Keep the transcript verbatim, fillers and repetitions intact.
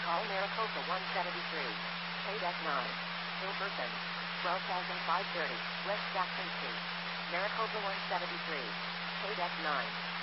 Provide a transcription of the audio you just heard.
Call Maricopa one seventy-three. Paid at nine. Bill person. twelve thousand five hundred thirty. West Jackson Street. Maricopa one seventy-three. Paid at nine.